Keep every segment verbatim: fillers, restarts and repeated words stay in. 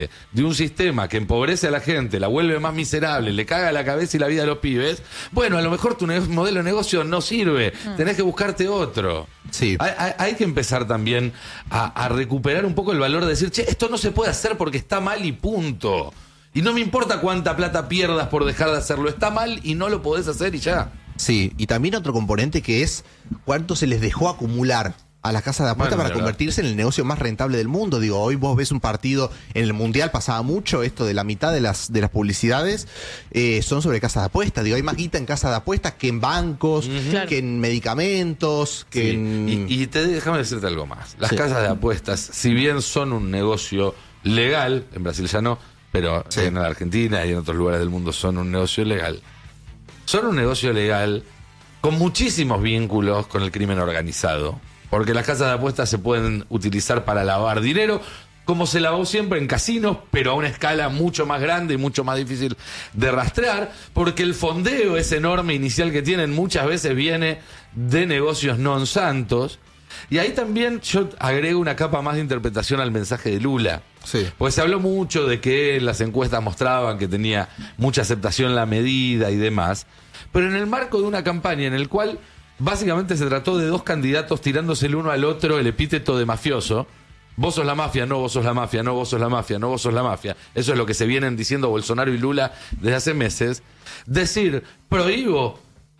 de un sistema que empobrece a la gente, la vuelve más miserable, le caga la cabeza y la vida a los pibes, bueno, a lo mejor tu ne- modelo de negocio no sirve, mm. tenés que buscarte otro. Sí. Hay, hay, hay que empezar también a, a recuperar un poco el valor de decir, che, esto no se puede hacer porque está mal y punto. Y no me importa cuánta plata pierdas por dejar de hacerlo, está mal y no lo podés hacer y ya. Sí, y también otro componente que es cuánto se les dejó acumular a las casas de apuestas bueno, para convertirse en el negocio más rentable del mundo. Digo, hoy vos ves un partido en el Mundial, pasaba mucho esto de la mitad de las de las publicidades eh, son sobre casas de apuestas. Digo, hay más guita en casas de apuestas que en bancos, uh-huh. que en medicamentos, que sí. en... Y, y te, déjame decirte algo más. Las sí. casas de apuestas, si bien son un negocio legal, en Brasil ya no, pero sí. en la Argentina y en otros lugares del mundo son un negocio legal, son un negocio legal con muchísimos vínculos con el crimen organizado. Porque las casas de apuestas se pueden utilizar para lavar dinero, como se lavó siempre en casinos, pero a una escala mucho más grande y mucho más difícil de rastrear, porque el fondeo ese enorme inicial que tienen muchas veces viene de negocios non santos. Y ahí también yo agrego una capa más de interpretación al mensaje de Lula. Sí. Porque se habló mucho de que las encuestas mostraban que tenía mucha aceptación la medida y demás, pero en el marco de una campaña en el cual básicamente se trató de dos candidatos tirándose el uno al otro el epíteto de mafioso. Vos sos la mafia, no, vos sos la mafia, no, vos sos la mafia, no, vos sos la mafia. Eso es lo que se vienen diciendo Bolsonaro y Lula desde hace meses. Decir, prohíbo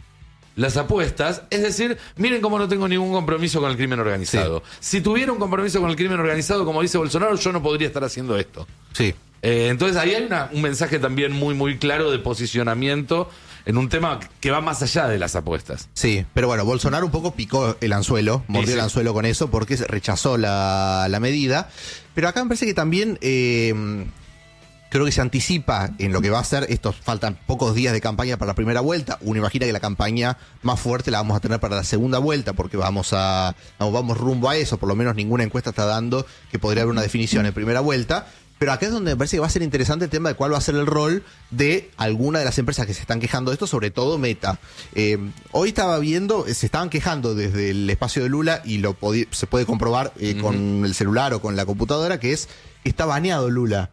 las apuestas, es decir, miren cómo no tengo ningún compromiso con el crimen organizado. Sí. Si tuviera un compromiso con el crimen organizado, como dice Bolsonaro, yo no podría estar haciendo esto. Sí. Eh, entonces ahí hay una, un mensaje también muy, muy claro de posicionamiento en un tema que va más allá de las apuestas. Sí, pero bueno, Bolsonaro un poco picó el anzuelo, mordió sí, sí. el anzuelo con eso porque rechazó la, la medida. Pero acá me parece que también eh, creo que se anticipa en lo que va a ser. Estos faltan pocos días de campaña para la primera vuelta. Uno imagina que la campaña más fuerte la vamos a tener para la segunda vuelta porque vamos a vamos, vamos rumbo a eso. Por lo menos ninguna encuesta está dando que podría haber una definición en primera vuelta. Pero acá es donde me parece que va a ser interesante el tema de cuál va a ser el rol de alguna de las empresas que se están quejando de esto, sobre todo Meta. Eh, hoy estaba viendo, se estaban quejando desde el espacio de Lula y lo se puede comprobar eh, uh-huh. con el celular o con la computadora, que es que está baneado Lula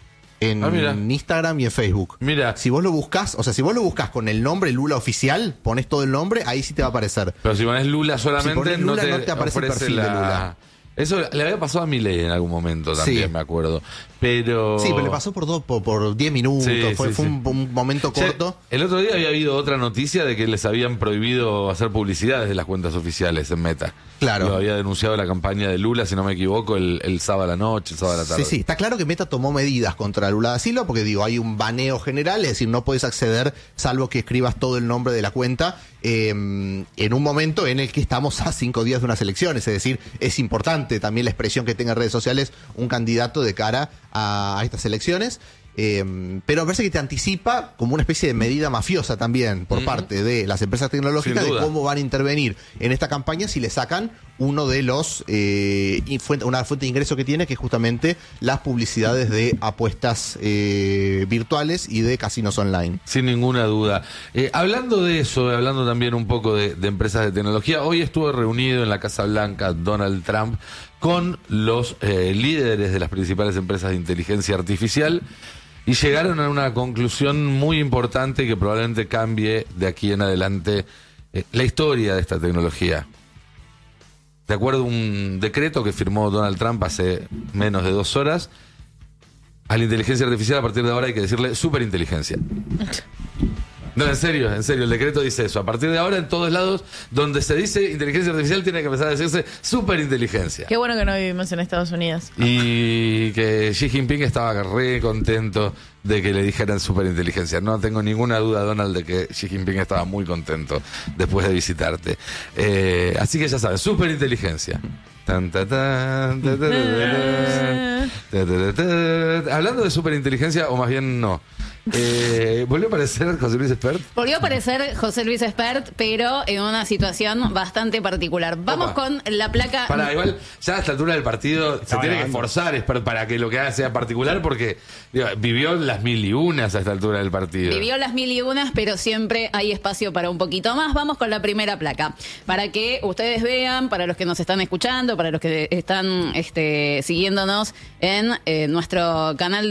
en ah, Instagram y en Facebook. Mira. Si vos lo buscás, o sea, si vos lo buscás con el nombre Lula oficial, pones todo el nombre, ahí sí te va a aparecer. Pero si pones Lula solamente, si pones Lula, no, te no te aparece el perfil la... de Lula. Eso le había pasado a Milei en algún momento también, sí. me acuerdo. Pero... Sí, pero le pasó por dos, por, por diez minutos, sí, fue, sí, fue sí. Un, un momento corto. Sí, el otro día había habido otra noticia de que les habían prohibido hacer publicidad desde las cuentas oficiales en Meta. Claro. Lo había denunciado la campaña de Lula, si no me equivoco, el, el sábado a la noche, el sábado a la tarde. Sí, sí, está claro que Meta tomó medidas contra Lula da Silva, porque digo, hay un baneo general, es decir, no puedes acceder salvo que escribas todo el nombre de la cuenta, eh, en un momento en el que estamos a cinco días de unas elecciones, es decir, es importante también la expresión que tenga en redes sociales un candidato de cara a, a estas elecciones. Eh, pero me parece que te anticipa como una especie de medida mafiosa también por mm. parte de las empresas tecnológicas de cómo van a intervenir en esta campaña si le sacan uno de los eh, fuente, una fuente de ingreso que tiene, que es justamente las publicidades de apuestas eh, virtuales y de casinos online. Sin ninguna duda. Eh, hablando de eso, hablando también un poco de, de empresas de tecnología, hoy estuve reunido en la Casa Blanca Donald Trump con los eh, líderes de las principales empresas de inteligencia artificial. Y llegaron a una conclusión muy importante que probablemente cambie de aquí en adelante eh, la historia de esta tecnología. De acuerdo a un decreto que firmó Donald Trump hace menos de dos horas, a la inteligencia artificial a partir de ahora hay que decirle superinteligencia. No, en serio, en serio, el decreto dice eso. A partir de ahora, en todos lados donde se dice inteligencia artificial, tiene que empezar a decirse superinteligencia. Qué bueno que no vivimos en Estados Unidos. Y que Xi Jinping estaba re contento de que le dijeran superinteligencia. No tengo ninguna duda, Donald, de que Xi Jinping estaba muy contento después de visitarte. Eh, así que ya sabes, superinteligencia. Tan, ta, tan, ta, ta, ta, ta, ta, ta, ta, ta. Hablando de superinteligencia, o más bien no. Eh, ¿Volvió a aparecer José Luis Espert? Volvió a aparecer José Luis Espert, pero en una situación bastante particular. Vamos Opa. con la placa. Para, igual, ya a esta altura del partido se tiene que esforzar Espert para que lo que haga sea particular, porque digo, vivió las mil y unas a esta altura del partido. Vivió las mil y unas, pero siempre hay espacio para un poquito más. Vamos con la primera placa. Para que ustedes vean, para los que nos están escuchando, para los que están este, siguiéndonos en eh, nuestro canal